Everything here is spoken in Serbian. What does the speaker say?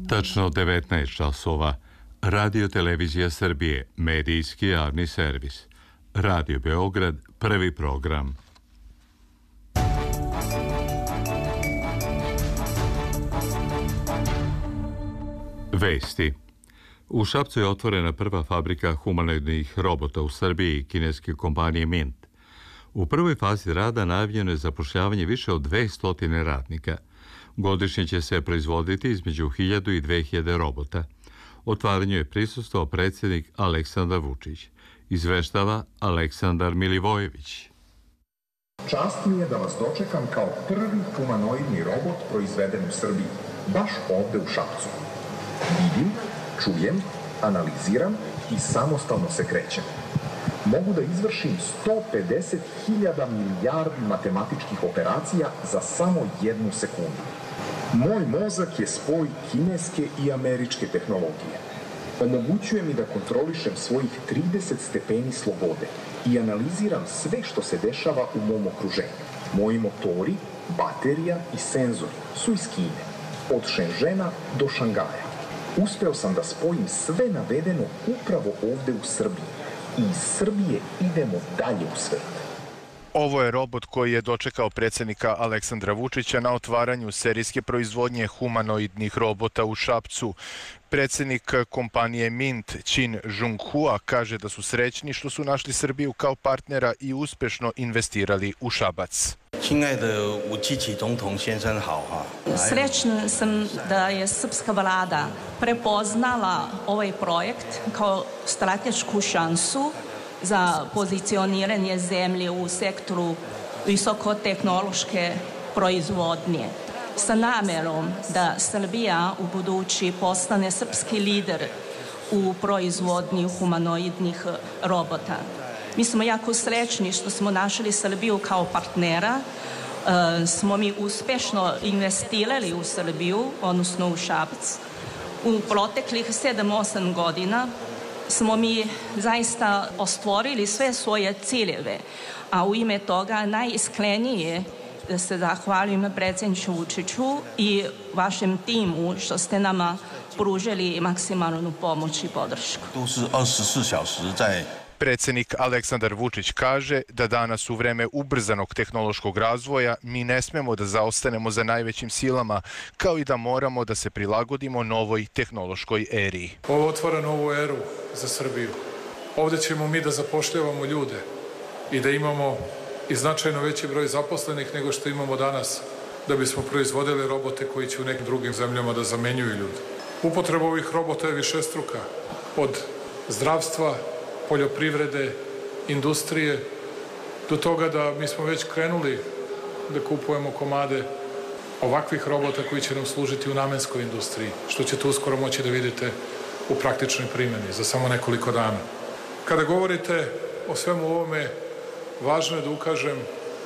Tačno 19 časova. Radio Televizija Srbije, medijski javni servis. Radio Beograd, prvi program. Vesti. U Šapcu je otvorena prva fabrika humanoidnih robota u Srbiji kineske kompanije Mint. U prvoj fazi rada najavljeno je zapošljavanje više od 200 radnika. Godišnje će se proizvoditi između 1000 i 2000 robota. Otvaranju je prisustvovao predsjednik Aleksandar Vučić. Izveštava Aleksandar Milivojević. Čast mi je da vas dočekam kao prvi humanoidni robot proizveden u Srbiji, baš ovde u Šapcu. Vidim, čujem, analiziram i samostalno se krećem. Mogu da izvršim 150.000 milijardi matematičkih operacija za samo 1 sekundu. Moj mozak je spoj kineske i američke tehnologije. Omogućuje mi da kontrolišem svojih 30 stepeni slobode i analiziram sve što se dešava u mom okruženju. Moji motori, baterija i senzori su iz Kine, od Šenžena do Šangaja. Uspeo sam da spojim sve navedeno upravo ovde u Srbiji. I iz Srbije idemo dalje u svet. Ovo je robot koji je dočekao predsjednika Aleksandra Vučića na otvaranju serijske proizvodnje humanoidnih robota u Šapcu. Predsjednik kompanije Mint, Qin Zhonghua, kaže da su srećni što su našli Srbiju kao partnera i uspešno investirali u Šabac. Srećna sam da je srpska vlada prepoznala ovaj projekt kao stratešku šansu za pozicioniranje zemlje u sektoru visokotehnološke proizvodnje sa namerom da Srbija u budući postane srpski lider u proizvodnji humanoidnih robota. Mi smo jako srećni što smo našli Srbiju kao partnera, smo mi uspešno investirali u Srbiju, odnosno u Šabac. U proteklih 7-8 godina smo mi zaista ostvorili sve svoje ciljeve, a u ime toga najiskrenije da se zahvalim predsjedniku Vučiću i vašem timu što ste nama pružili maksimalnu pomoć i podršku. Predsjednik Aleksandar Vučić kaže da danas u vreme ubrzanog tehnološkog razvoja mi ne smemo da zaostanemo za najvećim silama, kao i da moramo da se prilagodimo novoj tehnološkoj eri. Ovo otvara novu eru za Srbiju. Ovdje ćemo mi da zapošljavamo ljude i da imamo i značajno veći broj zaposlenih nego što imamo danas, da bismo proizvodili robote koji će u nekim drugim zemljama da zamenjuju ljude. Upotreba ovih robota je višestruka, od zdravstva, poljoprivrede, industrije, do toga da mi smo već krenuli da kupujemo komade ovakvih robota koji će nam služiti u namenskoj industriji, što ćete uskoro moći da vidite u praktičnoj primjeni za samo nekoliko dana. Kada govorite o svemu ovome, važno je da ukažem